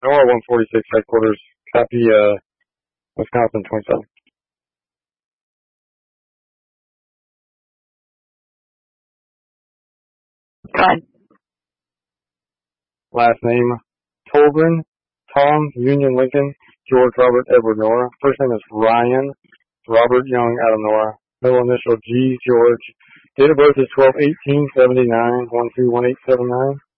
NORA 146 headquarters. Copy, Wisconsin 27. Fine. Last name, Tolgren, Tom, Union Lincoln, George Robert Edward Nora. First name is Ryan, Robert Young out of Nora. Middle initial G, George. Date of birth is 12/18/79, 12/18/79.